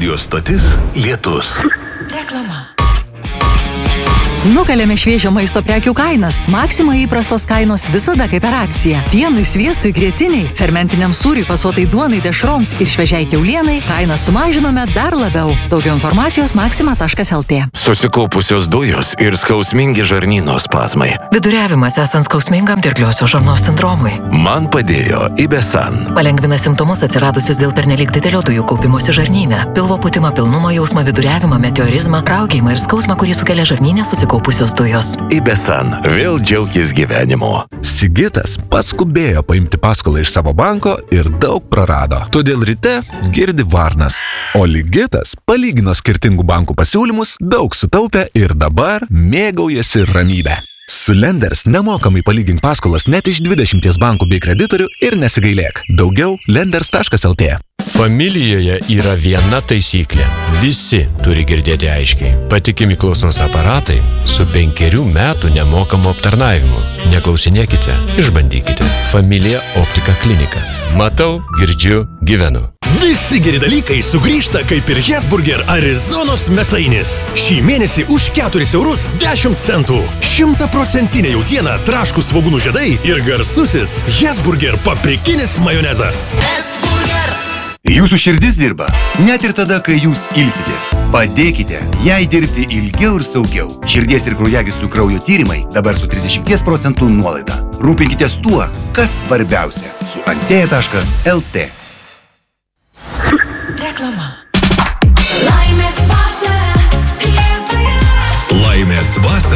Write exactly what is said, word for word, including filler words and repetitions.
Radio stotis Lietus. Reklama. Nukalėme šviežio maisto prekių kainas. Maxima įprastos kainos visada kaip per akciją. Pienui, sviestui, grietiniai, fermentiniam sūriui, fasuotai duonai, dešroms ir šviežiai kiaulienai kainą sumažinome dar labiau. Daugiau informacijos maxima taškas el tė. Susikaupusios dujos ir skausmingi žarnyno spazmai. Viduriavimas esant skausmingam dirgliosios žarnos sindromui. Man padėjo Ibesan. Palengvina simptomus atsiradusius dėl pernelyg didelio dujų kaupimosi žarnyne. Pilvo pūtimą, pilnumo jausmą, viduriavimą, meteorizmą, raugėjimą ir skausmą, kurį sukelia žarnyne susikaupusios dujos. Ibesan. Vėl džiaukis gyvenimu. Sigitas paskubėjo paimti paskolą iš savo banko ir daug prarado. Todėl ryte girdi varnas. O Ligitas palygino skirtingų bankų pasiūlymus, daug sutaupė ir dabar mėgaujasi ramybę. Su Lenders nemokamai palygink paskolas net iš dvidešimties bankų bei kreditorių ir nesigailėk. Daugiau lenders taškas el tė. Familijoje yra viena taisyklė. Visi turi girdėti aiškiai. Patikimi klausos aparatai su penkerių metų nemokamu aptarnavimu. Neklausinėkite, išbandykite. Familija Optika klinika. Matau, girdžiu, gyvenu. Visi geri dalykai sugrįžta kaip ir Hesburger Arizonos mėsainis. Šį mėnesį už keturis eurus dešimt centų. Šimtaprocentinė jautiena, traškūs svogūnų žiedai ir garsusis Hesburger paprikinis majonezas. Hesburger. Jūsų širdis dirba, net ir tada, kai jūs ilsitės. Padėkite jai dirbti ilgiau ir saugiau. Širdies ir kraujagyslių kraujo tyrimai dabar su trisdešimties procentų nuolaida. Rūpinkitės tuo, kas svarbiausia. Su antėja taškas el tė. Reklama. Laimės vasara.